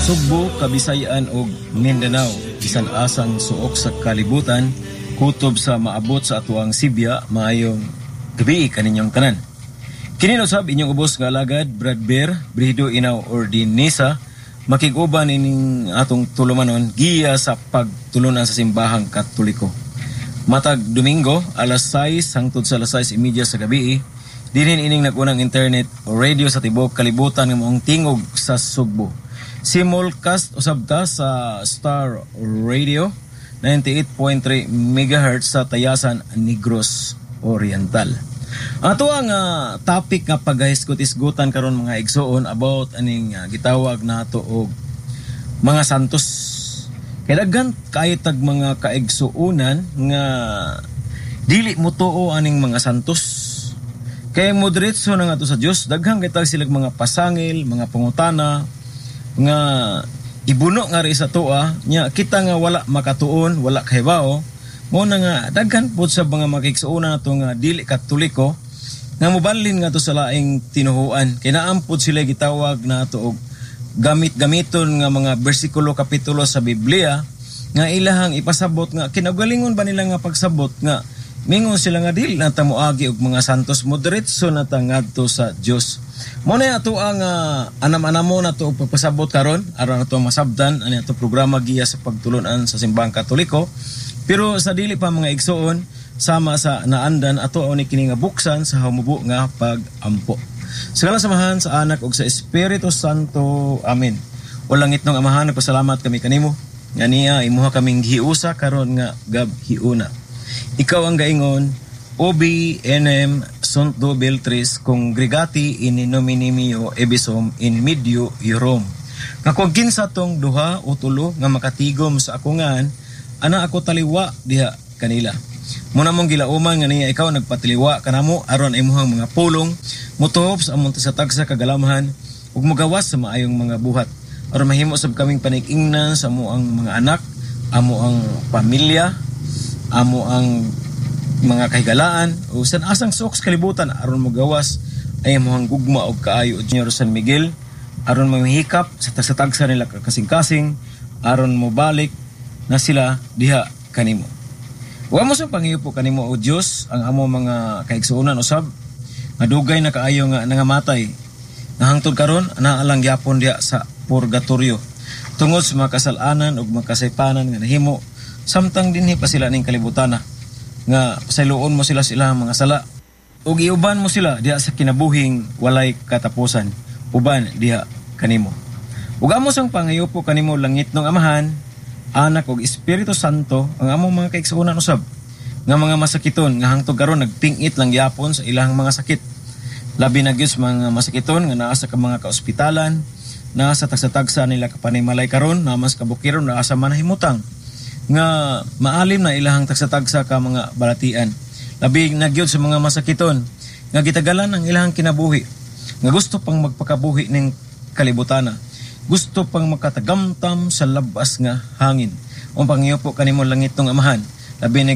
Sugbo, Kabisayan ug Mindanao, bisan asang suok sa kalibutan, kutob sa maabot sa atuang Sibya, maayong gabi kaninyong tanan. Kini usab inyong ubos nga alagad, Brad Bear, Brihido Inaw Ordinisa, makiguban ining atong tulumanon giya sa pagtulunan sa simbahang Katoliko. Matag Domingo, alas 6 hangtod sa alas 6:30 sa gabi, dinhin ining nagunang internet o radio sa tibok kalibutan nga maong tingog sa Sugbo. Simulcast usab ta sa Star Radio 98.3 MHz sa Tayasan, Negros Oriental. Ato ang topic nga paghisgot-isgutan karon mga igsoon about aning gitawag nato og mga santos. Kaya daghan kayo tag mga kaigsuunan nga dili mo tuo aning mga santos. Kaya moderatso na nga to sa Dios, daghang kitag silang mga pasangil, mga pangutana nga ibuno nga ri sa tuwa nya kita nga wala makatuon, wala kahibao. Mo na nga daghan pud sa mga makigsuunan nato nga dili Katoliko nga mobalin nga to sa laing tinuhuan. Kay naampod sila gitawag nato og gamit-gamiton nga mga bersikulo kapitulo sa Biblia nga ilahang ipasabot nga kinagalingon ba nila nga pagsabot nga mingon sila nga dili na tamuagi og mga santos, moderatso na ta ngadto sa Dios. Mo na ato ang anam-anamo na to pagpasabot karon aron ato masabdan ani ato programa giya sa pagtulunan sa simbahang Katoliko. Pero sa dili pa mga igsoon sama sa naandan ato ni kini nga buksan sa hamubo nga pag-ampo. Sa samahan sa anak ug sa Espiritu Santo. Amen. O langit ng Amahan, nagpasalamat kami kanimo nga niya imuha kaming hiusa karon nga gabhiuna. Ikaw ang gaingon, Obi enem Santo Beltris congregati in nomine meo ebisom in medio Irom. Nga kung kinsa tong duha o tulo nga makatigom sa akungan, ana ako taliwa diha kanila. Muna mong gilauman nga niya ikaw nagpatiliwa kanamo aron imuhang mga pulong mutuhop sa among sa tagsa kagalamhan ug magawas sa maayong mga buhat aron mahimo sab kaming panig-ingnan sa amo ang mga anak, amo ang pamilya, amo ang mga kahigalaan o san asang suok sa kalibutan aron magawas ay mohang gugma og kaayo Junior San Miguel aron mamihikap sa tagsa nila kasing-kasing aron mobalik na sila diha kanimo. Wa mo sa pangiupo kanimo o Dios ang amo mga kaigsuonan usab nga dugay na kaayo nga nangamatay nahangtod karon naalang gyapon diha sa purgatorio tungod sa mga kasalanan ug mga kasaypanan nga nahimo samtang dinhi pa sila ning kalibutan nga pasayloon mo sila mga sala ug iuban mo sila diha sa kinabuhing walay katapusan uban diha kanimo. Ug amo sang pangayopo kanimo langit ng Amahan, Anak ug Espiritu Santo ang among mga kaigsuonan usab nga mga masakiton nga hangtod karon nagpingit lang gyapon sa ilang mga sakit. Labi na gyud mga masakiton nga naa sa mga kaospitalan, naa sa tagsa-tagsa nila kapanimalay karon, naa mas kabukiron naa sa manahimutang nga maalim na ilahang tagsa-tagsa ka mga balatian. Labi na gyud sa mga masakiton nga gitagalan ang ilahang kinabuhi nga gusto pang magpakabuhi ning kalibutana, gusto pang makatagamtam sa labas nga hangin. O pangiupo kanimo langit ng Amahan, labi na